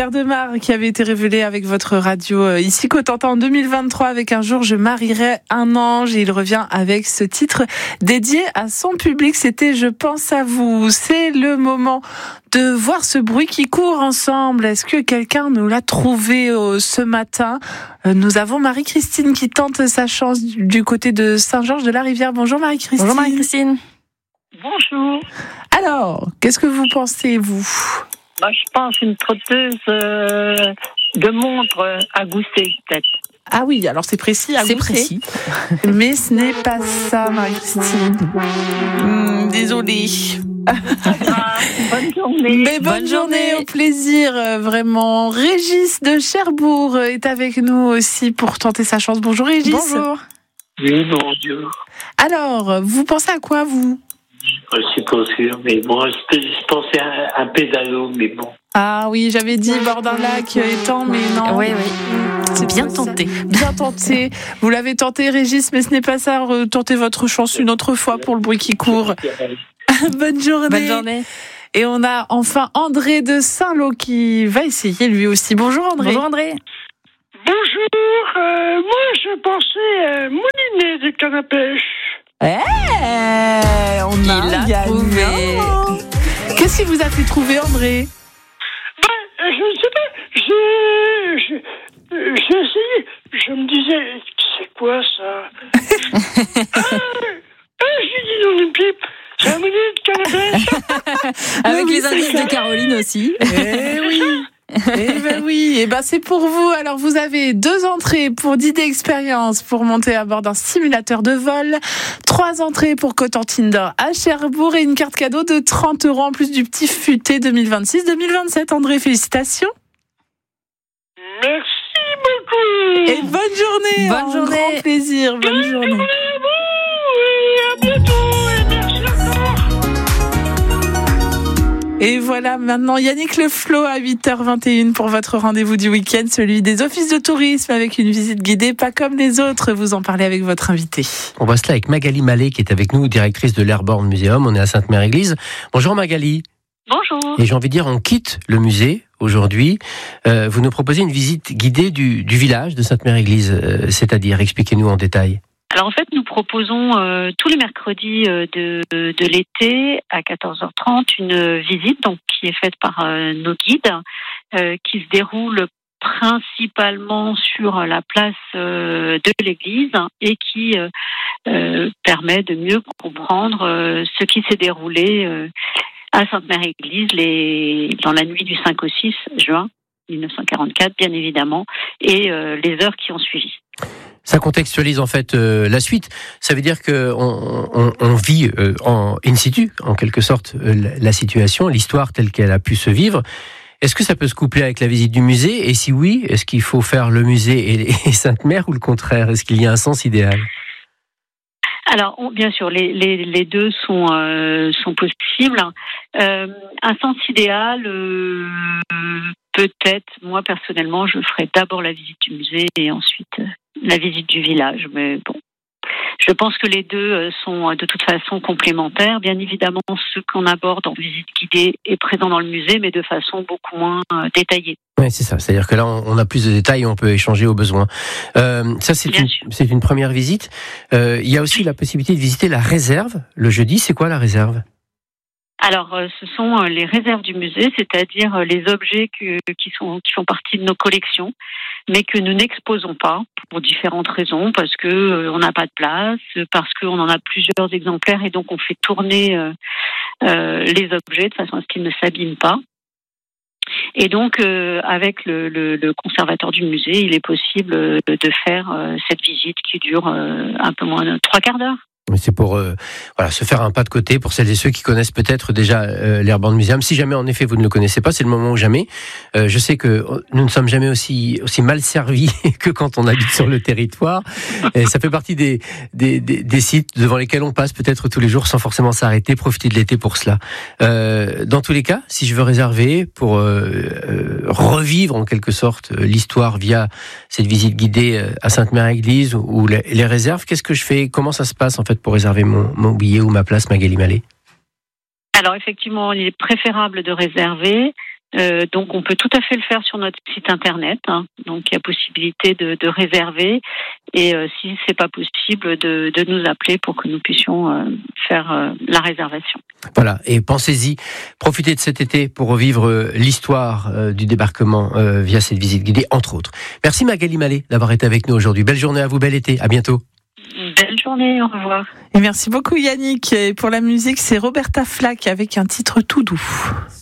Pierre Demar qui avait été révélé avec votre radio ici Cotentin en 2023 avec Un jour je marierai un ange, et il revient avec ce titre dédié à son public. C'était Je pense à vous. C'est le moment de voir ce bruit qui court ensemble. Est-ce que quelqu'un nous l'a trouvé ce matin? Nous avons Marie-Christine qui tente sa chance du côté de Saint-Georges-de-la-Rivière. Bonjour Marie-Christine. Bonjour Marie-Christine. Bonjour. Alors, qu'est-ce que vous pensez, vous? Je pense une trotteuse de montre à gousset, peut-être. Ah oui, alors c'est précis. C'est précis. Mais ce n'est pas ça, Marie-Christine. Désolée. Bonne journée. Mais bonne journée, au plaisir, vraiment. Régis de Cherbourg est avec nous aussi pour tenter sa chance. Bonjour Régis. Bonjour. Oui, bonjour. Alors, vous pensez à quoi, vous? Je suis pas sûr, mais bon, je pensais à un pédalo, mais bon. Ah oui, j'avais dit bord d'un lac étang, mais non. Oui. C'est bien tenté. Bien tenté. Vous l'avez tenté, Régis, mais ce n'est pas ça. Tentez votre chance une autre fois pour le bruit qui court. Bonne journée. Bonne journée. Et on a enfin André de Saint-Lô qui va essayer lui aussi. Bonjour André. Bonjour André. Bonjour, moi je pensais à Moulinet de canne à pêche. On a trouvé. Qu'est-ce qui vous a fait trouver, André? Je ne sais pas, j'ai essayé, je me disais, c'est quoi ça? J'ai dit non d'une pipe, c'est un Moulinet de canne à pêche. Avec les indices de Caroline aussi. Eh oui. Eh ben c'est pour vous. Alors vous avez 2 entrées pour 10 d'expérience pour monter à bord d'un simulateur de vol, 3 entrées pour Cotentin d'Or à Cherbourg et une carte cadeau de 30 € en plus du petit futé 2026-2027. André, félicitations. Merci beaucoup. Et bonne journée. Bonne journée. Grand plaisir. Bonne journée. Et à bientôt et merci encore. Et voilà, maintenant Yannick Le Flot à 8h21 pour votre rendez-vous du week-end, celui des offices de tourisme avec une visite guidée pas comme les autres. Vous en parlez avec votre invité. On voit cela avec Magali Mallet qui est avec nous, directrice de l'Airborne Museum. On est à Sainte-Mère-Église. Bonjour Magali. Bonjour. Et j'ai envie de dire, on quitte le musée aujourd'hui. Vous nous proposez une visite guidée du village de Sainte-Mère-Église, c'est-à-dire, expliquez-nous en détail. Alors en fait, nous proposons tous les mercredis de l'été à 14h30 une visite donc qui est faite par nos guides qui se déroule principalement sur la place de l'église et qui permet de mieux comprendre ce qui s'est déroulé à Sainte-Mère-Église dans la nuit du 5 au 6 juin 1944, bien évidemment, et les heures qui ont suivi. Ça contextualise en fait la suite. Ça veut dire que on vit in situ, en quelque sorte, la situation, l'histoire telle qu'elle a pu se vivre. Est-ce que ça peut se coupler avec la visite du musée? Et si oui, est-ce qu'il faut faire le musée et Sainte-Mère ou le contraire? Est-ce qu'il y a un sens idéal? Alors, bien sûr, les deux sont possibles. Un sens idéal, peut-être, moi personnellement, je ferai d'abord la visite du musée et ensuite la visite du village. Mais bon, je pense que les deux sont de toute façon complémentaires. Bien évidemment, ce qu'on aborde en visite guidée est présent dans le musée, mais de façon beaucoup moins détaillée. Oui, c'est ça. C'est-à-dire que là, on a plus de détails et on peut échanger au besoin. Ça, c'est une première visite. Il y a aussi la possibilité de visiter la réserve le jeudi. C'est quoi la réserve? Alors, ce sont les réserves du musée, c'est-à-dire les objets qui font partie de nos collections, mais que nous n'exposons pas pour différentes raisons, parce que on n'a pas de place, parce qu'on en a plusieurs exemplaires et donc on fait tourner les objets de façon à ce qu'ils ne s'abîment pas. Et donc, avec le conservateur du musée, il est possible de faire cette visite qui dure un peu moins de 3 quarts d'heure. C'est pour se faire un pas de côté pour celles et ceux qui connaissent peut-être déjà l'Airborne Museum. Si jamais en effet vous ne le connaissez pas, c'est le moment ou jamais. Je sais que nous ne sommes jamais aussi mal servis que quand on habite sur le territoire. Et ça fait partie des sites devant lesquels on passe peut-être tous les jours sans forcément s'arrêter, profiter de l'été pour cela. Dans tous les cas, si je veux réserver pour revivre en quelque sorte l'histoire via cette visite guidée à Sainte-Mère-Église ou les réserves, qu'est-ce que je fais? Comment ça se passe en fait pour réserver mon billet ou ma place, Magali Mallet? Alors effectivement, il est préférable de réserver. Donc on peut tout à fait le faire sur notre site internet. Donc il y a possibilité de réserver et si c'est pas possible de nous appeler pour que nous puissions faire la réservation. Voilà, et pensez-y, profitez de cet été pour revivre l'histoire du débarquement via cette visite guidée, entre autres. Merci Magali Mallet d'avoir été avec nous aujourd'hui. Belle journée à vous, bel été, à bientôt. Belle journée, au revoir. Et merci beaucoup Yannick. Et pour la musique, c'est Roberta Flack avec un titre tout doux.